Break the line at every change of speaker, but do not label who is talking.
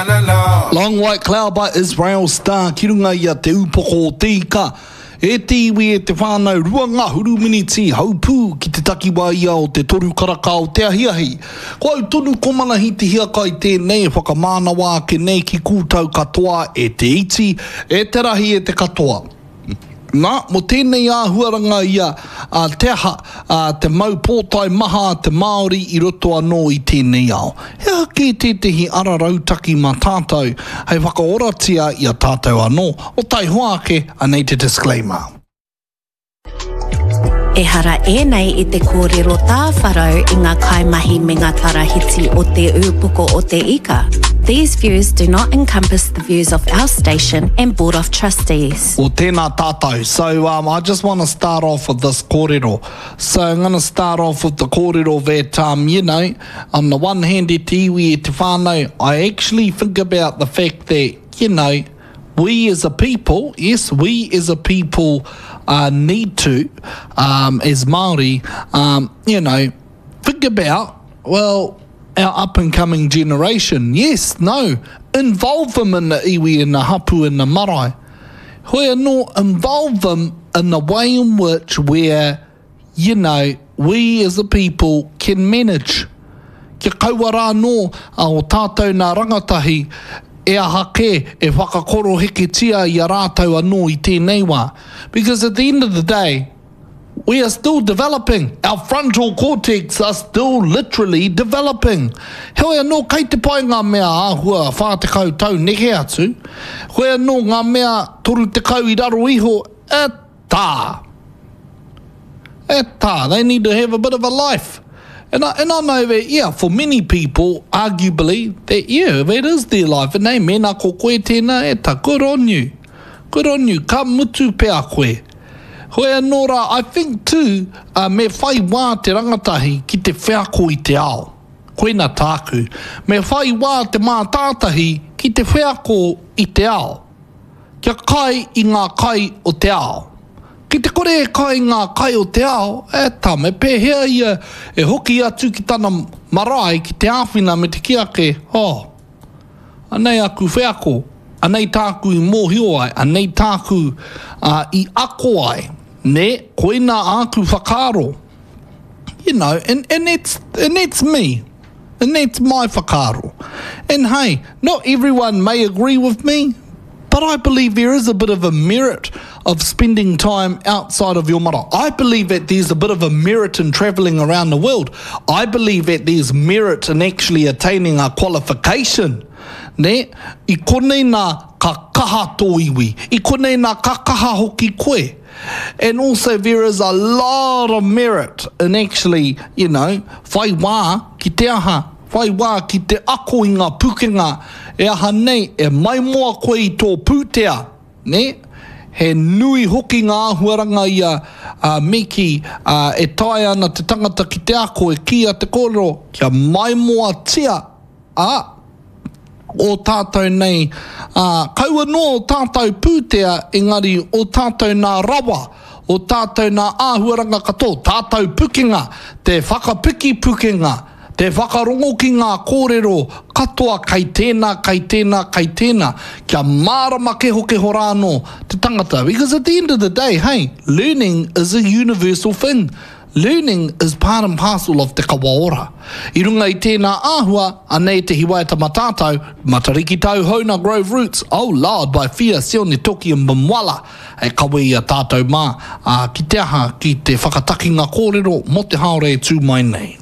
Long White Cloud by Israel Star, ki runga ia te upoko o te ika. E te iwi e te whānau rua ngā huru miniti haupū ki te takiwa ia o te toru karaka o te ahiahi. Ko au tonu komana hiti hia kai tēnei whakamānawa ke nei ki kūtau katoa e te iti, e te rahi e te katoa. Nā, mo tēnei āhuaranga ia te aha, te mau pōtai maha te Māori i roto anō i tēnei ao. Hea ki tētehi ara rautaki mā tātou, hei whakaoratia i a tātou anō, o tai hoake anei te disclaimer.
E hara ēnei i te kōrero tā wharau i ngā kaimahi me ngā tarahiti o te ūpoko o te ika. These views do not encompass the views of our station and Board of Trustees.
O tēnā tātou. So I just want to start off with this kōrero. So I'm going to start off with the kōrero that, you know, on the one hand, e te iwi e te whānau, I actually think about the fact that, you know, we as a people, yes, we as a people need to, as Māori, you know, think about, well, our up-and-coming generation. Yes, no, involve them in the iwi, in the hapu, in the marae. Hoi anō, involve them in the way in which where, you know, we as a people can manage. Kia kaua rā nō, o tātou nā rangatahi, e aha ke, e whakakoro heke tia i a rātou anō i tēnei wā. Because at the end of the day, we are still developing. Our frontal cortex are still literally developing. Hoi anō, kei te pai ngā mea āhua whātekau tau neke atu. Hoi anō, ngā mea toru te kau i raro iho, e tā. E tā. They need to have a bit of a life. And I know that, yeah, for many people, arguably, that, yeah, that is their life. And they mena ko koe tēnā, e tā, good on you. Good on you. Ka mutu pēr koe. Hoi anō rā, I think too, me whai wā te rangatahi ki te wheako i te ao. Koe nā tāku. Me whai wā te mā tātahi ki te wheako i te ao. Kia kai i ngā kai o te ao. Ki te kore e kai ngā kai o te ao, e tā me pēhea ia e hoki atu ki tana marae ki te āwhina me te kiake. Oh, anei aku wheako, anei tāku i mōhio ai, anei tāku i ako ai. Ne, koe nā āku whakaro. You know, and it's me. And that's my whakaro. And hey, not everyone may agree with me, but I believe there is a bit of a merit of spending time outside of your mara. I believe that there's a bit of a merit in travelling around the world. I believe that there's merit in actually attaining a qualification. Ne, I konei nā ka kaha tō iwi. I konei nā ka kaha hoki koe. And also there is a lot of merit in actually, you know, whai wā ki te aha, whai wā ki te ako i ngā pukenga, e aha nei, e mai moa koe i tō pūtea, ne? He nui hoki ngā ahuaranga ia meki e tae ana te tangata ki te ako e kia te kōrero, kia mai moa tia, o tātou nei, kaua no o tātou pūtea, engari o tātou nā rawa, o tātou nā āhuaranga kato, tātou pukenga, te whakapiki pukenga, te whakarongo ki ngā kōrero, katoa kai tēnā, kai tēnā, kai tēnā, kia mārama ke hoke horano te tangata. Because at the end of the day, hey, learning is a universal thing. Learning is part and parcel of te kawaora. I runga i tēnā āhua, anei te hiwai ta matātou, Matariki tau Hona Grove Roots, Oh Lord, by Fia Sione Toki and Bamwala, e kawe i a tātou mā, ki te aha, ki te whakataki ngā kōrero, mo te haore tū mai nei.